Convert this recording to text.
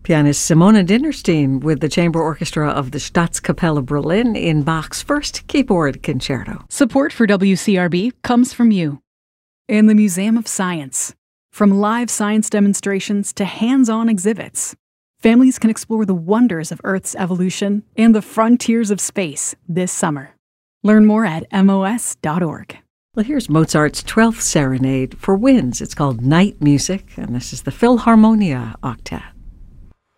Pianist Simona Dinnerstein with the Chamber Orchestra of the Staatskapelle Berlin in Bach's first keyboard concerto. Support for WCRB comes from you and the Museum of Science. From live science demonstrations to hands-on exhibits, families can explore the wonders of Earth's evolution and the frontiers of space this summer. Learn more at mos.org. Well, here's Mozart's 12th Serenade for winds. It's called Night Music, and this is the Philharmonia Octet.